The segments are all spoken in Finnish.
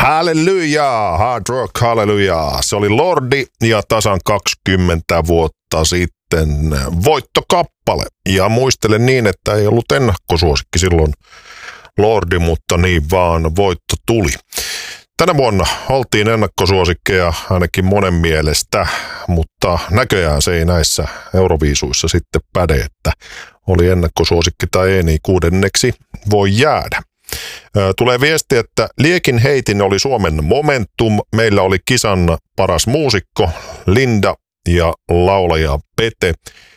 Hallelujah, hard rock, hallelujah. Se oli Lordi ja tasan 20 vuotta sitten voittokappale. Ja muistelen niin, että ei ollut ennakkosuosikki silloin Lordi, mutta niin vaan voitto tuli. Tänä vuonna oltiin ennakkosuosikkeja ainakin monen mielestä, mutta näköjään se ei näissä Euroviisuissa sitten päde, että oli ennakkosuosikki tai ei, niin kuudenneksi voi jäädä. Tulee viesti, että Liekin heitin oli Suomen Momentum. Meillä oli kisan paras muusikko Linda ja laulaja Pete,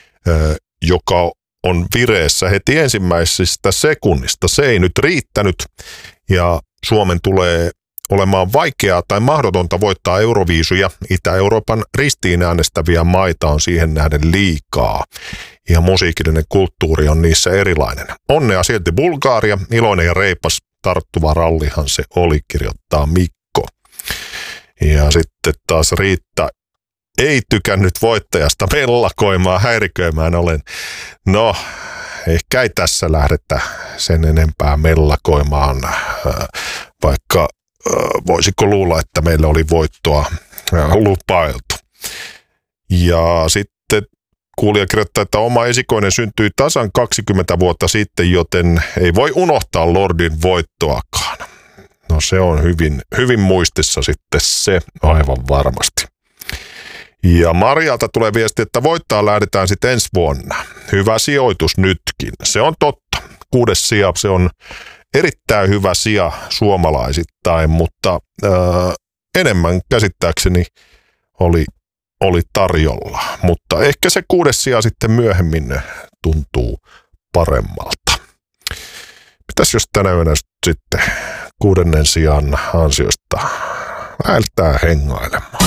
joka on vireessä heti ensimmäisistä sekunnista. Se ei nyt riittänyt ja Suomen tulee olemaan vaikeaa tai mahdotonta voittaa Euroviisuja. Itä-Euroopan ristiin äänestäviä maita on siihen nähden liikaa ja musiikillinen kulttuuri on niissä erilainen. Onnea silti Bulgaria, iloinen ja reipas tarttuva rallihan se oli, kirjoittaa Mikko. Ja sitten taas Riitta ei tykännyt voittajasta mellakoimaan, häiriköimään olen. No, ehkä ei tässä lähdetä sen enempää mellakoimaan, vaikka voisiko luulla, että meillä oli voittoa lupailtu. Ja sitten kuulija kirjoittaa, että oma esikoinen syntyi tasan 20 vuotta sitten, joten ei voi unohtaa Lordin voittoakaan. No se on hyvin muistissa sitten se aivan varmasti. Ja Marjalta tulee viesti, että voittaa lähdetään sitten ensi vuonna. Hyvä sijoitus nytkin. Se on totta. 6. sija, se on erittäin hyvä sija suomalaisittain, mutta enemmän käsittääkseni oli tarjolla. Mutta ehkä se 6. sija sitten myöhemmin tuntuu paremmalta. Mitäs jos tänä yönä sitten 6. sijan ansiosta lähdetään hengailemaan?